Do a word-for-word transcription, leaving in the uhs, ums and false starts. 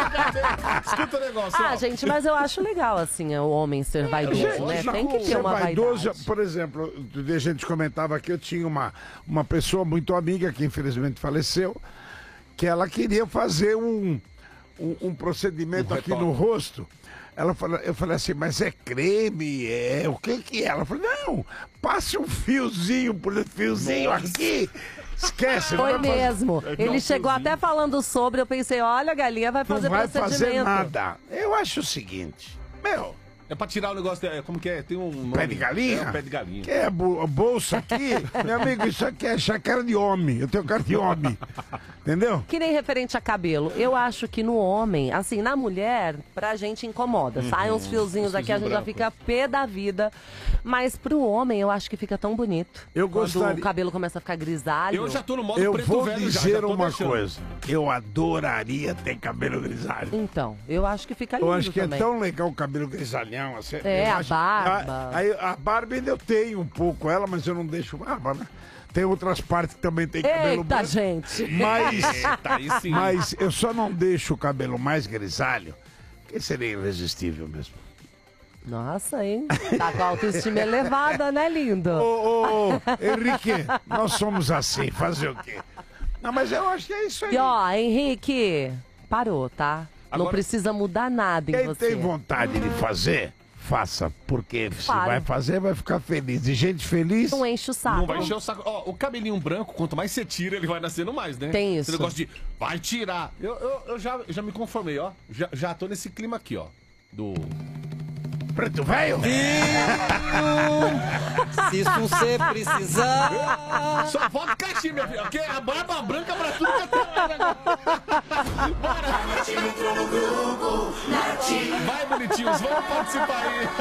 Escuta o negócio. Ah, ó. gente, mas eu acho legal, assim, o homem ser vaidoso, gente, né? Tem que ter uma vaidoso, vaidade. por exemplo, a gente comentava que eu tinha uma, uma pessoa muito amiga que infelizmente faleceu, que ela queria fazer um, um, um procedimento um aqui no rosto. Ela falou, eu falei assim, mas é creme? É o que que é? Ela falou, não, passe um fiozinho por fiozinho Nossa. aqui. Esquece. Foi não mesmo. fazer... Ele não, chegou fiozinho. até falando sobre, eu pensei, olha, a galinha vai fazer não vai procedimento. fazer nada. Eu acho o seguinte, meu... É pra tirar o negócio, de, como que é? Tem um nome. Pé de galinha? É um pé de galinha. Que é a bolsa aqui? Meu amigo, isso aqui é cara de homem. Eu tenho cara de homem. Entendeu? Que nem referente a cabelo. Eu acho que no homem, assim, na mulher, pra gente incomoda. Uhum. Sai uns fiozinhos aqui, a gente branco. já fica pé da vida. Mas pro homem, eu acho que fica tão bonito. Eu gostaria... Quando o cabelo começa a ficar grisalho. Eu já tô no modo eu preto vou velho. dizer já, já uma deixando. coisa. Eu adoraria ter cabelo grisalho. Então, eu acho que fica lindo Eu acho que também. é tão legal o cabelo grisalhão. Assim, é, a acho... barba. A, a, a barba ainda eu tenho um pouco ela, mas eu não deixo barba, né? Tem outras partes que também tem cabelo Eita, branco. gente! Mas, Eita, aí sim. mas eu só não deixo o cabelo mais grisalho, que seria irresistível mesmo. Nossa, hein? Tá com a autoestima elevada, né, lindo? Ô, ô, ô, Henrique, nós somos assim, fazer o quê? Não, mas eu acho que é isso aí. E ó, Henrique, parou, tá? Agora, não precisa mudar nada em quem você. Quem tem vontade de fazer... Faça, porque se Para. vai fazer, vai ficar feliz. E gente feliz... Não enche o saco. Não vai encher o saco. Ó, o cabelinho branco, quanto mais você tira, ele vai nascendo mais, né? Tem isso. Esse negócio de, vai tirar. Eu, eu, eu já, já me conformei, ó. Já, já tô nesse clima aqui, ó. Do... Preto velho? Se isso você precisar... Só volta caixinha, minha filha. Porque a barba branca pra tudo que é... Bora! Vai, bonitinhos, vamos participar aí.